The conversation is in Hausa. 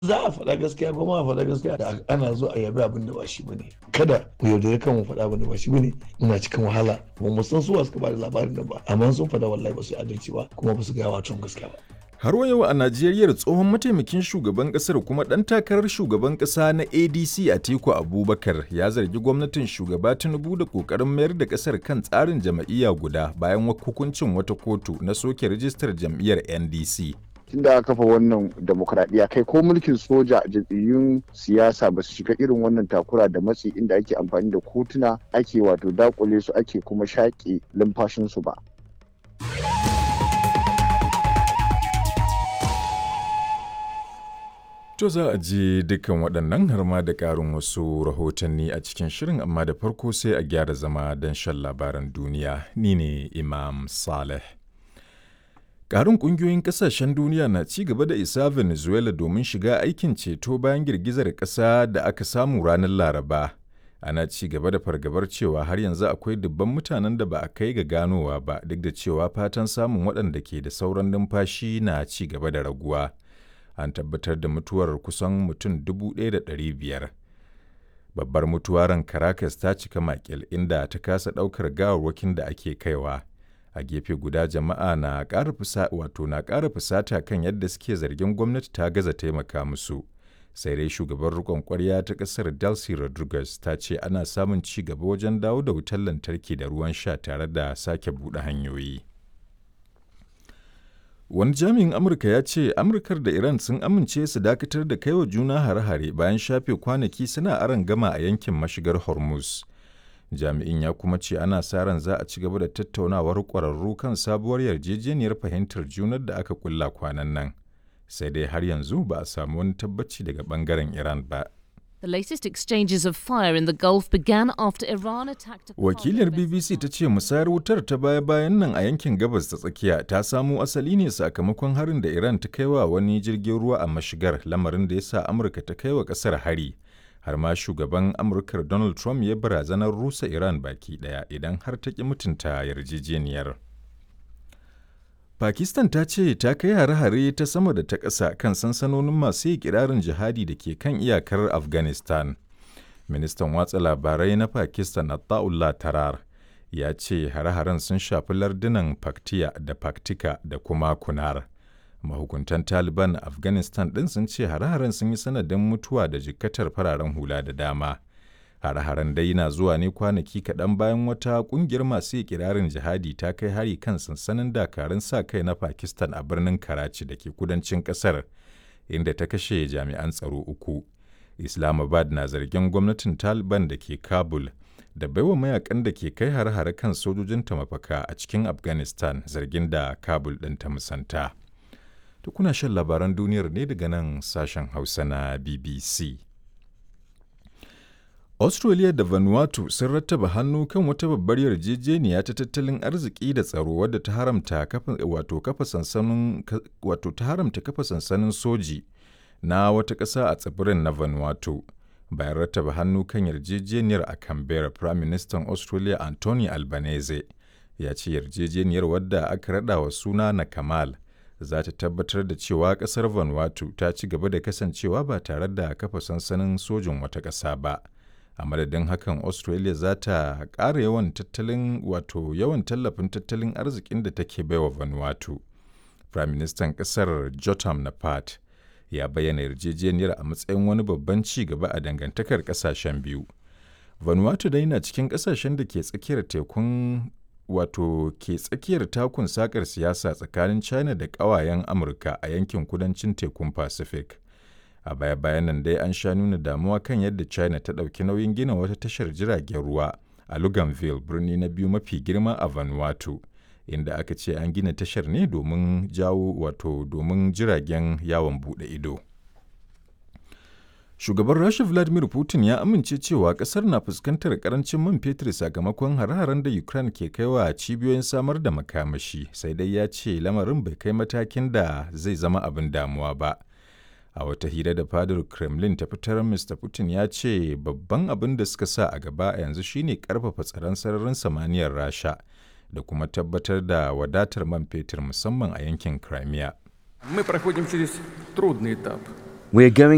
Za a faɗa gaskiya ko ma a faɗa gaskiya da ana zo a yabi abin da ba shi bane. Kada mu yaudare kan mu faɗa abin da ba shi bane. Muna cikin wahala ba mu san su suka ba da labarin nan ba amma sun faɗa wallahi ba su adalci ba kuma ba su gaya wa gaskiya ba. Har wa yau a Najeriya tsohon mataimakin shugaban kasar kuma ɗan takarar shugaban ƙasa na ADC Atiku Abubakar ya zargi gwamnatin shugaba Tinubu da ƙoƙarin mayar da ƙasar kan tsarin jam'iyya guda bayan hukuncin wata kotu na soke rijistar jam'iyyar NDC. Tun da aka kafa wannan demokradiyya kai ko mulkin soja jam'iyyun siyasa ba su shiga irin wannan takura da matsi inda ake amfani da kotuna ake wato dakule su ake kuma shaƙe lumfashinsu ba. To za a ji dukkan waɗannan har ma da ƙarin wasu rahotanni a cikin shirin amma da farko sai a gyara zama don shan labaran duniya. Ni ne Imam Saleh. Ƙarin ƙungiyoyin ƙasashen duniya na ci gaba da isa Venezuela domin shiga aikin ceto bayan girgizar ƙasa da aka samu ranar Laraba. Ana ci gaba da fargabar cewa har yanzu akwai dubban mutanen da ba a kai ga ganowa ba duk da cewa fatan samun waɗanda ke da sauran numfashi na ci gaba da raguwa. An tabbatar da mutuwar kusan mutum 1,500. Babbar mutuwaran Caracas ta cika makil inda ta kasa ɗaukar gawarwakin da ake kaiwa. A gefe guda jama'a na ƙara fusata kan yadda suke zargin gwamnati ta gaza taimaka musu. Sai dai shugaban riƙon ƙwarya ta ƙasar Delcy Rodriguez ta ce ana samun ci gaba wajen dawo da wutar lantarki da ruwan sha tare da sake buɗe hanyoyi. Wani jami'in Amurka ya ce Amurkar da Iran sun amince su dakatar da kaiwa juna hare-hare bayan shafe kwanaki suna arangama a yankin mashigar Hormuz. Jami'in ya kuma ce ana sa ran za a ci gaba da tattaunawar ƙwararru kan sabuwar yarjejeniyar fahimtar junar da aka kulla kwanan nan. Sai dai har yanzu ba a samu wani tabbaci daga ɓangaren Iran ba. The latest exchanges of fire in the Gulf began after Iran attacked a Wakilar BBC ta ce musayar wutar ta baya-bayan nan a yankin gabas ta tsakiya ta samo asali ne sakamakon harin da Iran ta kai wa wani jirgin ruwa a mashigar, lamarin da ya sa Amurka ta kai wa ƙasar hari. Har ma shugaban Amurkar Donald Trump ya barazanar rusa Iran baki ɗaya idan har ta ƙi mutunta yarjejeniyar. Pakistan ta ce ta kai hare-hare ta sama da ta ƙasa kan sansanonin masu ikirarin jihadi da ke kan iyakar Afghanistan. Ministan watsa labarai na Pakistan Attaullah Tarar ya ce hare-haren sun shafi lardunan Paktiya da Paktika da kuma Kunar. Mahukuntan Taliban a Afghanistan ɗin sun ce hare-haren sun yi sanadin mutuwa da jikkatar fararen hula da dama. Hare-haren dai na zuwa ne kwanaki kaɗan bayan wata ƙungiyar masu ikirarin jihadi ta kai hari kan sansanin dakarun sa-kai na Pakistan a birnin Karachi da ke kudancin ƙasar, inda ta kashe jami'an tsaro 3. Islamabad na zargin gwamnatin Taliban da ke Kabul da baiwa mayakan da ke kai hare-hare kan sojojinta mafaka a cikin Afghanistan, zargin da Kabul ɗin ta musanta. Kuna shan labaran duniyar ne daga nan sashen Hausa na BBC. Australia da Vanuatu sun rattaba hannu kan wata babbar yarjejeniya ta tattalin arziki da tsaro wadda ta haramta kafa sansanin soji na wata ƙasa a tsibirin na Vanuatu. Bayan rattaba hannu kan yarjejeniyar a Canberra, Prime Minister Australia Anthony Albanese ya ce yarjejeniyar wadda aka raɗa wa suna na Kamal za ta tabbatar da cewa ƙasar Vanuatu ta ci gaba da kasancewa ba tare da kafa sansanin sojin wata ƙasa ba. A madadin hakan Australia za ta ƙara yawan tallafin tattalin arzikin da take baiwa Vanuatu. Prime Minister ƙasar Jotam Napat ya bayyana yarjejeniyar a matsayin wani babban ci gaba a dangantakar ƙasashen biyu. Vanuatu dai na cikin ƙasashen da ke tsakiyar takun sakar siyasa tsakanin China da ƙawayen Amurka a yankin kudancin tekun Pacific. A baya-bayan nan dai an sha nuna damuwa kan yadda China ta ɗauki nauyin gina wata tashar jiragen ruwa a Luganville, birni na biyu mafi girma a Vanuatu, inda aka ce an gina tashar ne domin jiragen yawon buɗe ido. Shugaban Rasha Vladimir Putin ya amince cewa ƙasar na fuskantar ƙarancin man fetur sakamakon hare-haren da Ukraine ke kaiwa cibiyoyin samar da makamashi, sai dai ya ce lamarin bai kai matakin da zai zama abin damuwa ba. A wata hira da fadar Kremlin ta fitar, Mr. Putin ya ce babban abin da suka sa a gaba a yanzu shine karfafa tsaron sararin samaniyar Rasha da kuma tabbatar da wadatar man fetur musamman a yankin Crimea. We are going